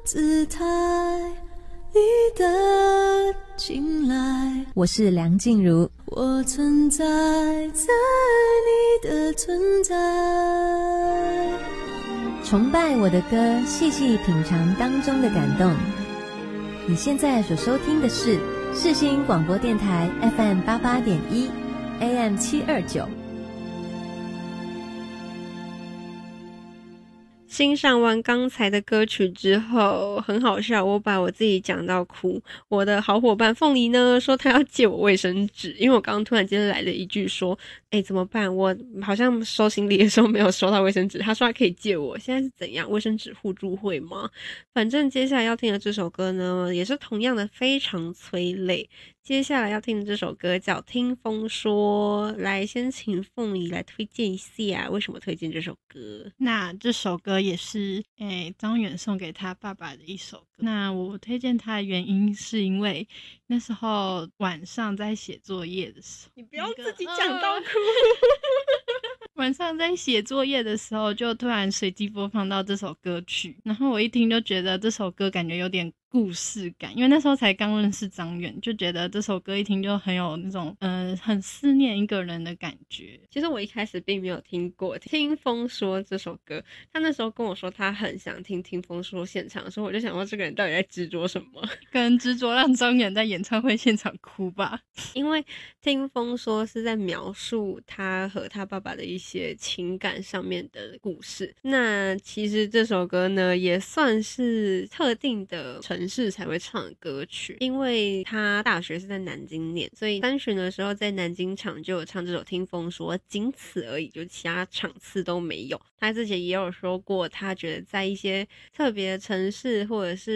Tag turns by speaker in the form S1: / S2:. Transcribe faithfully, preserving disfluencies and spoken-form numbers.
S1: 姿态里的青睐。
S2: 我是梁静茹，
S1: 我存在在你的存在。
S2: 崇拜我的歌，细细品尝当中的感动。你现在所收听的是世新广播电台 F M 八八点一 A M 七二九。
S3: 欣赏完刚才的歌曲之后，很好笑，我把我自己讲到哭。我的好伙伴凤梨呢，说他要借我卫生纸，因为我刚刚突然间来了一句说，诶怎么办？我好像收行李的时候没有收到卫生纸，他说他可以借我，现在是怎样？卫生纸互助会吗？反正接下来要听的这首歌呢，也是同样的非常催泪。接下来要听的这首歌叫《听风说》，来先请凤梨来推荐一下，为什么推荐这首歌？
S4: 那这首歌也是诶张远送给他爸爸的一首歌。那我推荐他的原因是因为那时候晚上在写作业的时候，
S3: 你不要自己讲到哭。
S4: 晚上在写作业的时候，就突然随机播放到这首歌曲，然后我一听就觉得这首歌感觉有点故事感，因为那时候才刚认识张远，就觉得这首歌一听就很有那种呃很思念一个人的感觉。
S3: 其实我一开始并没有听过听风说这首歌，他那时候跟我说他很想听听风说现场的时候，我就想说这个人到底在执着什么，
S4: 可能执着让张远在演唱会现场哭吧。
S3: 因为听风说是在描述他和他爸爸的一些情感上面的故事，那其实这首歌呢也算是特定的城市才会唱的歌曲，因为他大学是在南京念，所以单巡的时候在南京场就有唱这首听风说，仅此而已，就其他场次都没有。他之前也有说过，他觉得在一些特别的城市或者是